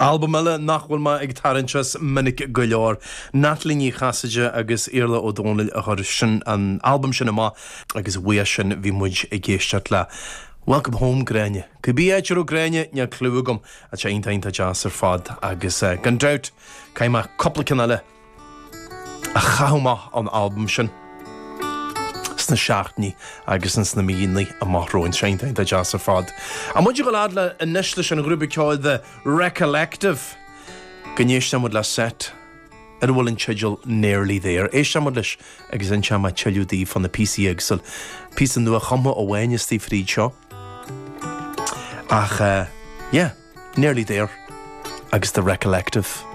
Album eile nachhfuil ma ag tarantas minic go leor. Natalie ní chasaide agus Iarla O'Donnell a chuir sin an album sin amá agus bhuia sin bhí muid ag géisteart le. Welcome home, Gráine. Cubí éidir ó Gráine ne clúgam a te eintainta jazz ar fad agus gan drought caiim coppla cinile a chauma an album sin. Sna seachtní agus sna míní a máthróin seintainta jazz ar fad. A muid go lád le inis leis an grúpa ceáil The Recollective. Gnéis samod le set ar bhfuil an teideal Nearly There. Éis samod leis agus an teama teileúdaí fan na PC agsal. Pís an nua chama ó bhaine Steve Reid seo. Ach, Nearly There agus The Recollective.